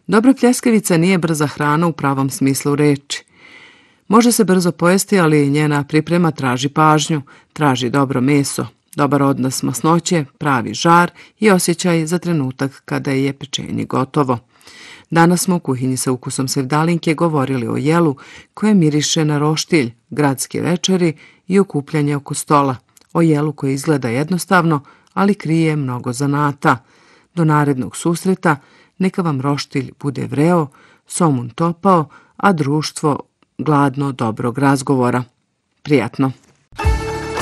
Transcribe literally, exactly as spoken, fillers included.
Dobra pljeskavica nije brza hrana u pravom smislu reči. Može se brzo pojesti, ali njena priprema traži pažnju, traži dobro meso, dobar odnos masnoće, pravi žar i osjećaj za trenutak kada je pečenje gotovo. Danas smo u kuhinji sa ukusom sevdalinke govorili o jelu koje miriše na roštilj, gradske večeri i okupljanje oko stola. O jelu koje izgleda jednostavno, ali krije mnogo zanata. Do narednog susreta neka vam roštilj bude vreo, somun topao, a društvo gladno dobrog razgovora. Prijatno!